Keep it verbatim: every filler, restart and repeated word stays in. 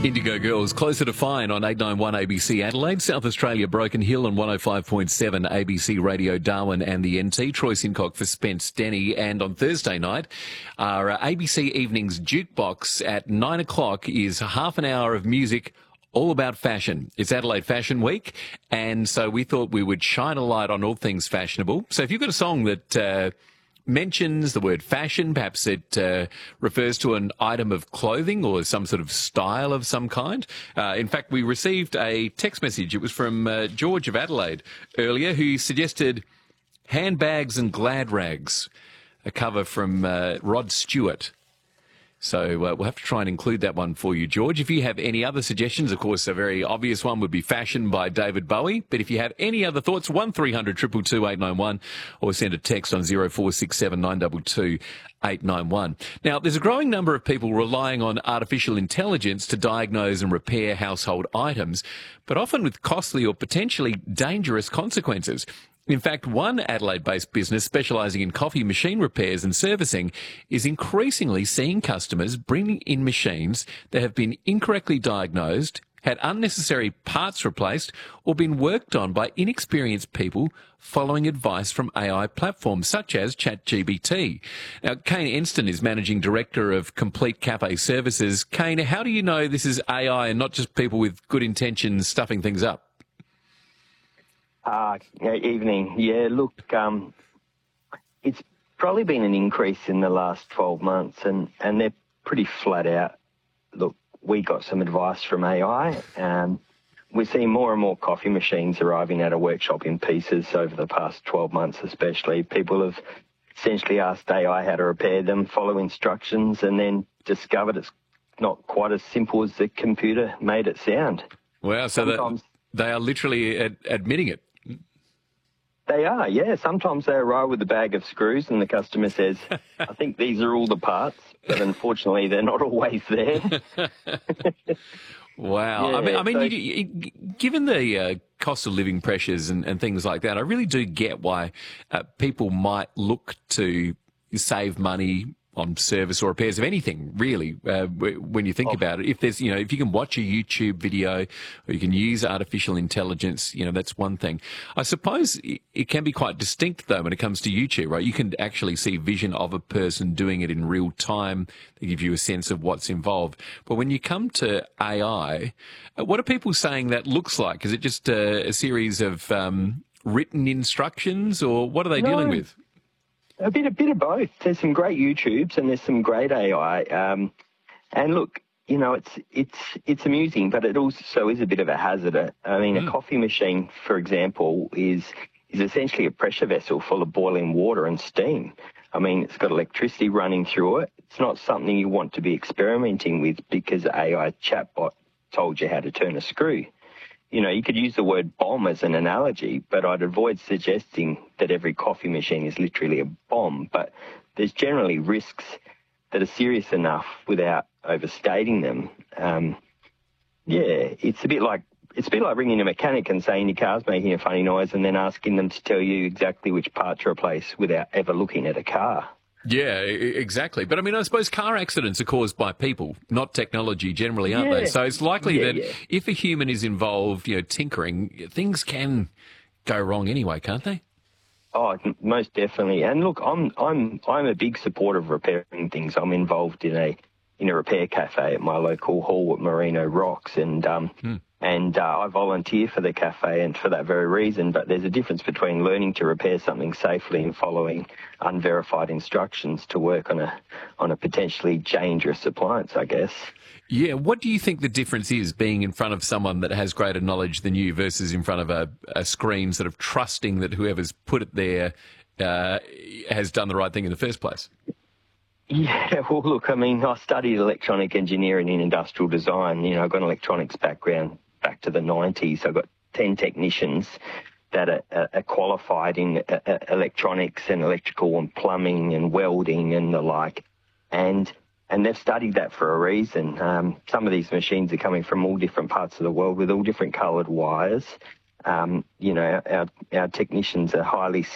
Indigo Girls, Closer to Fine on eight nine one A B C Adelaide, South Australia, Broken Hill on one oh five point seven A B C Radio Darwin and the N T. Troy Sincock for Spence Denny. And on Thursday night, our uh, A B C Evenings Jukebox at nine o'clock is half an hour of music all about fashion. It's Adelaide Fashion Week, and so we thought we would shine a light on all things fashionable. So if you've got a song that Uh, mentions the word fashion, perhaps it uh, refers to an item of clothing or some sort of style of some kind. Uh, in fact, we received a text message. It was from uh, George of Adelaide earlier, who suggested handbags and glad rags, a cover from uh, Rod Stewart. So uh, we'll have to try and include that one for you, George. If you have any other suggestions, of course, a very obvious one would be Fashion by David Bowie. But if you have any other thoughts, one three hundred two two two eight nine one or send a text on zero four six seven nine two two eight nine one. Now, there's a growing number of people relying on artificial intelligence to diagnose and repair household items, but often with costly or potentially dangerous consequences. In fact, one Adelaide-based business specialising in coffee machine repairs and servicing is increasingly seeing customers bringing in machines that have been incorrectly diagnosed, had unnecessary parts replaced, or been worked on by inexperienced people following advice from A I platforms such as ChatGPT. Now, Kane Enston is Managing Director of Complete Cafe Services. Kane, how do you know this is A I and not just people with good intentions stuffing things up? Uh, evening. Yeah, look, um, it's probably been an increase in the last twelve months, and, and they're pretty flat out. Look, we got some advice from A I. Um, we're seeing more and more coffee machines arriving at a workshop in pieces over the past twelve months especially. People have essentially asked A I how to repair them, follow instructions, and then discovered it's not quite as simple as the computer made it sound. Wow, so that they are literally ad- admitting it. They are, yeah. Sometimes they arrive with a bag of screws and the customer says, I think these are all the parts, but unfortunately they're not always there. Wow. Yeah, I mean, I mean, so, you, you, given the uh, cost of living pressures and, and things like that, I really do get why uh, people might look to save money on service or repairs of anything, really, uh, when you think oh. about it. If there's, you know, if you can watch a YouTube video or you can use artificial intelligence, you know, that's one thing. I suppose it can be quite distinct, though, when it comes to YouTube, right? You can actually see vision of a person doing it in real time. They give you a sense of what's involved. But when you come to A I, what are people saying that looks like? Is it just a, a series of um, written instructions, or what are they no. dealing with? A bit, a bit of both. There's some great YouTubes and there's some great A I. Um, and look, you know, it's it's it's amusing, but it also is a bit of a hazard. I mean, mm. a coffee machine, for example, is is essentially a pressure vessel full of boiling water and steam. I mean, it's got electricity running through it. It's not something you want to be experimenting with because A I chatbot told you how to turn a screw. You know, you could use the word bomb as an analogy, but I'd avoid suggesting that every coffee machine is literally a bomb. But there's generally risks that are serious enough without overstating them. Um, yeah, it's a bit like it's a bit like ringing a mechanic and saying your car's making a funny noise and then asking them to tell you exactly which part to replace without ever looking at a car. Yeah, exactly. But I mean, I suppose car accidents are caused by people, not technology generally, aren't yeah. they? So it's likely yeah, that yeah. if a human is involved, you know, tinkering, things can go wrong anyway, can't they? Oh, most definitely. And look, I'm I'm I'm a big supporter of repairing things. I'm involved in a in a repair cafe at my local hall at Merino Rocks, and um hmm. and uh, I volunteer for the cafe, and for that very reason. But there's a difference between learning to repair something safely and following unverified instructions to work on a on a potentially dangerous appliance, I guess. Yeah, what do you think the difference is being in front of someone that has greater knowledge than you versus in front of a, a screen, sort of trusting that whoever's put it there uh, has done the right thing in the first place? Yeah, well, look, I mean, I studied electronic engineering and industrial design. You know, I've got an electronics background back to the nineties. I've got ten technicians that are, are qualified in uh, electronics and electrical and plumbing and welding and the like. And and they've studied that for a reason. Um, some of these machines are coming from all different parts of the world with all different coloured wires. Um, you know, our, our technicians are highly